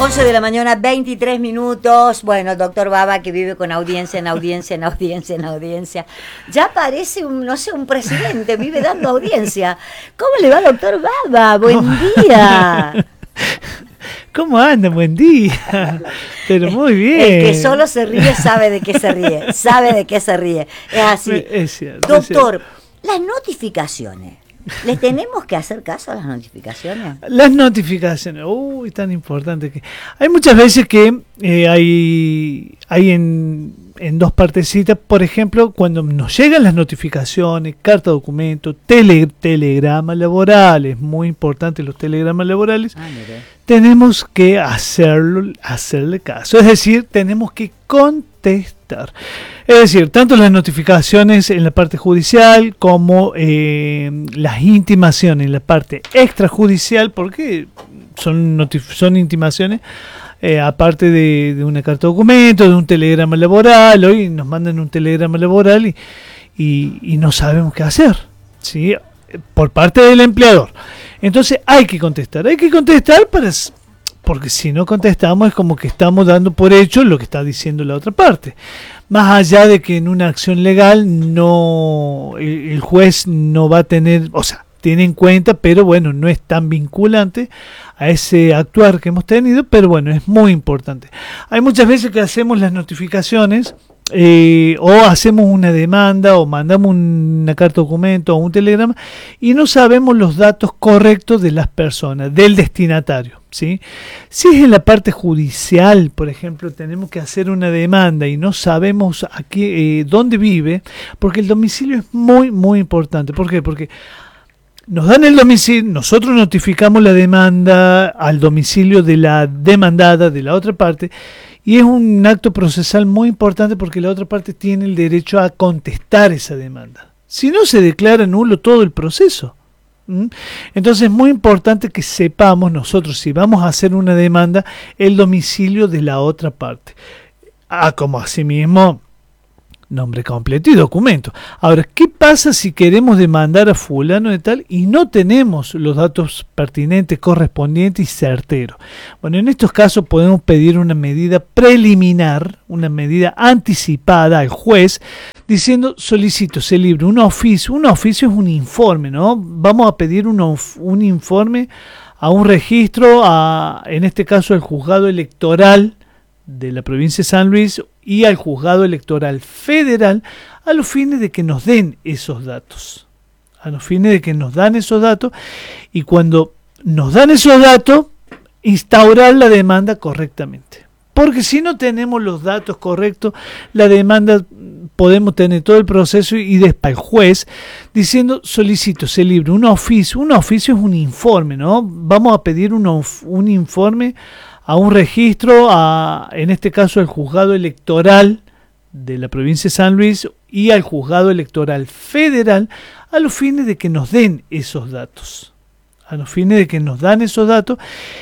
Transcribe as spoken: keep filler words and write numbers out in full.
once de la mañana, veintitrés minutos. Bueno, el doctor Baba, que vive con audiencia en audiencia, en audiencia, en audiencia. Ya parece, un, no sé, un presidente, vive dando audiencia. ¿Cómo le va, doctor Baba? Buen día. ¿Cómo anda? Buen día. Pero muy bien. El que solo se ríe sabe de qué se ríe. Sabe de qué se ríe. Es así. Es cierto, doctor, es cierto. Las notificaciones. ¿Le tenemos que hacer caso a las notificaciones? Las notificaciones, uy, tan importante que... Hay muchas veces que eh, hay, hay en, en dos partecitas, por ejemplo, cuando nos llegan las notificaciones, carta documento, tele, telegramas laborales, muy importante los telegramas laborales, Ah, mire. tenemos que hacerlo, hacerle caso, es decir, tenemos que contestar. Es decir, tanto las notificaciones en la parte judicial como eh, las intimaciones en la parte extrajudicial, porque son, notif- son intimaciones, eh, aparte de, de una carta documento, de un telegrama laboral. Hoy nos mandan un telegrama laboral y, y, y no sabemos qué hacer, ¿sí? Por parte del empleador. Entonces hay que contestar, hay que contestar para... porque si no contestamos es como que estamos dando por hecho lo que está diciendo la otra parte. Más allá de que en una acción legal no el, el juez no va a tener, o sea, tiene en cuenta, pero bueno, no es tan vinculante a ese actuar que hemos tenido, pero bueno, es muy importante. Hay muchas veces que hacemos las notificaciones eh, o hacemos una demanda o mandamos una carta documento o un telegrama y no sabemos los datos correctos de las personas, del destinatario, ¿sí? Si es en la parte judicial, por ejemplo, tenemos que hacer una demanda y no sabemos aquí, eh, dónde vive, porque el domicilio es muy, muy importante. ¿Por qué? Porque nos dan el domicilio, nosotros notificamos la demanda al domicilio de la demandada de la otra parte y es un acto procesal muy importante porque la otra parte tiene el derecho a contestar esa demanda. Si no, se declara nulo todo el proceso. ¿Mm? Entonces es muy importante que sepamos nosotros, si vamos a hacer una demanda, el domicilio de la otra parte. Ah, como asimismo, nombre completo y documento. Ahora, ¿qué pasa si queremos demandar a fulano de tal y no tenemos los datos pertinentes, correspondientes y certeros? Bueno, en estos casos podemos pedir una medida preliminar, una medida anticipada al juez, diciendo, solicito, se libre un oficio. Un oficio es un informe, ¿no? Vamos a pedir un, of- un informe a un registro, a, en este caso al juzgado electoral de la provincia de San Luis y al juzgado electoral federal, a los fines de que nos den esos datos. A los fines de que nos dan esos datos, y cuando nos dan esos datos, instaurar la demanda correctamente. Porque si no tenemos los datos correctos, la demanda, podemos tener todo el proceso y después el juez diciendo, solicito, se libre un oficio. Un oficio es un informe, ¿no? Vamos a pedir un, of- un informe a un registro, a, en este caso al juzgado electoral de la provincia de San Luis y al juzgado electoral federal, a los fines de que nos den esos datos. A los fines de que nos dan esos datos,